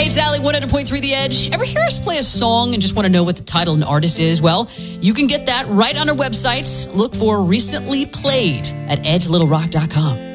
Hey, it's Allie, 100.3 The Edge. Ever hear us play a song and just want to know what the title and artist is? Well, you can get that right on our website. Look for Recently Played at edgelittlerack.com.